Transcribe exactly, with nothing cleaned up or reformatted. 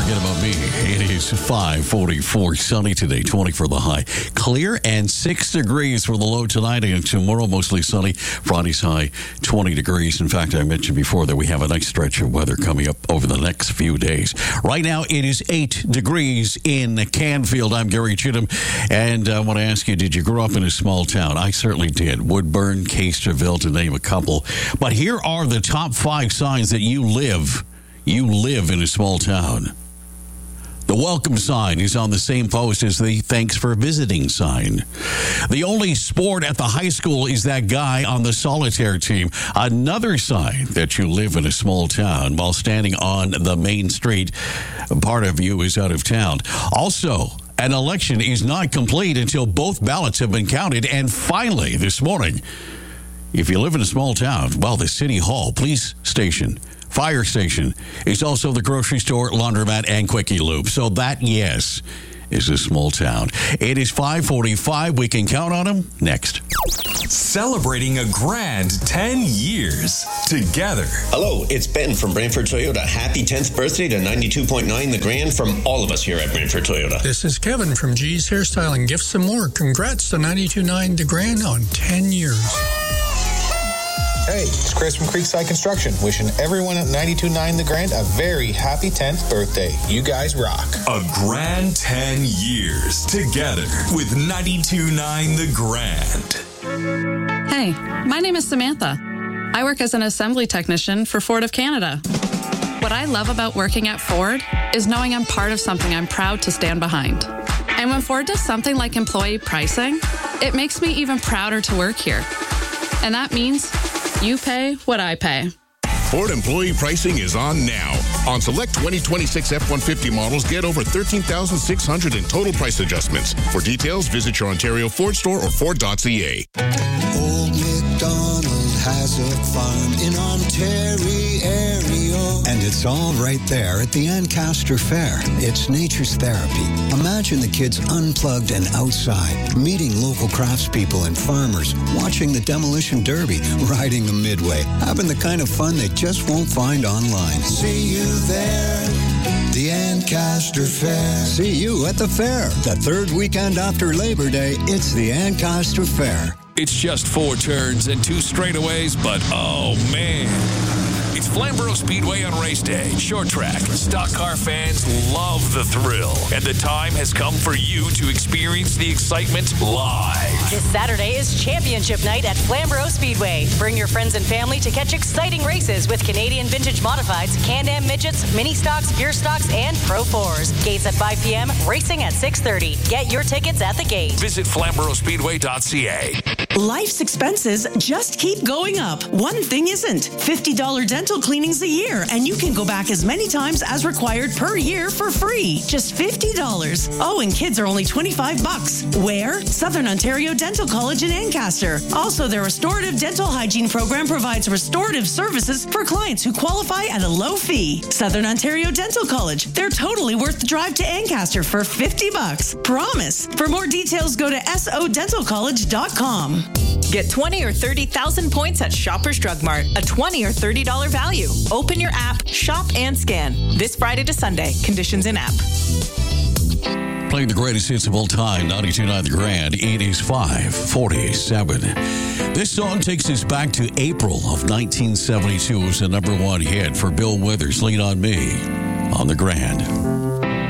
forget about me. It is five forty-four, sunny today, twenty for the high. Clear and six degrees for the low tonight, and tomorrow mostly sunny. Friday's high, twenty degrees. In fact, I mentioned before that we have a nice stretch of weather coming up over the next few days. Right now, it is eight degrees in Canfield. I'm Gary Chittum, and I want to ask you, did you grow up in a small town? I certainly did. Woodburn, Caisterville, to name a couple. But here are the top five signs that you live. You live in a small town. The welcome sign is on the same post as the thanks for visiting sign. The only sport at the high school is that guy on the solitaire team. Another sign that you live in a small town while standing on the main street. Part of you is out of town. Also, an election is not complete until both ballots have been counted. And finally, this morning, if you live in a small town, well, the city hall, police station, fire station is also the grocery store, laundromat, and quickie lube. So that, yes, is a small town. It is five forty-five. We can count on them next. Celebrating a grand ten years together. Hello, it's Ben from Brantford Toyota. Happy tenth birthday to ninety-two point nine The Grand from all of us here at Brantford Toyota. This is Kevin from G's Hairstyling. Gifts and more. Congrats to ninety-two point nine The Grand on ten years. Hey, it's Chris from Creekside Construction, wishing everyone at ninety-two point nine The Grand a very happy tenth birthday. You guys rock. A grand ten years together with ninety-two point nine The Grand. Hey, my name is Samantha. I work as an assembly technician for Ford of Canada. What I love about working at Ford is knowing I'm part of something I'm proud to stand behind. And when Ford does something like employee pricing, it makes me even prouder to work here. And that means you pay what I pay. Ford employee pricing is on now. On select twenty twenty-six F one fifty models, get over thirteen thousand six hundred dollars in total price adjustments. For details, visit your Ontario Ford store or Ford dot C A. Old MacDonald has a farm in Ontario, and it's all right there at the Ancaster Fair. It's nature's therapy. Imagine the kids unplugged and outside, meeting local craftspeople and farmers, watching the demolition derby, riding the midway, having the kind of fun they just won't find online. See you there, the Ancaster Fair. See you at the fair. The third weekend after Labor Day, it's the Ancaster Fair. It's just four turns and two straightaways, but oh man. It's Flamborough Speedway on race day. Short track. Stock car fans love the thrill. And the time has come for you to experience the excitement live. This Saturday is championship night at Flamborough Speedway. Bring your friends and family to catch exciting races with Canadian Vintage Modifieds, Can-Am Midgets, Mini Stocks, Pure Stocks, and Pro fours. Gates at five p.m., racing at six thirty. Get your tickets at the gate. Visit flamborough speedway dot c a. Life's expenses just keep going up. One thing isn't. fifty dollars dental cleanings a year, and you can go back as many times as required per year for free. Just fifty dollars. Oh, and kids are only twenty-five bucks. Where? Southern Ontario Dental College in Ancaster. Also, their restorative dental hygiene program provides restorative services for clients who qualify at a low fee. Southern Ontario Dental College. They're totally worth the drive to Ancaster for fifty bucks. Promise. For more details, go to s o dental college dot com. Get twenty or thirty thousand points at Shoppers Drug Mart. A twenty or thirty dollars value. Open your app, shop, and scan. This Friday to Sunday. Conditions in app. Playing the greatest hits of all time, ninety-two point nine The Grand. It is five forty-seven. This song takes us back to April of nineteen seventy-two. It was the number one hit for Bill Withers, Lean on Me, on The Grand.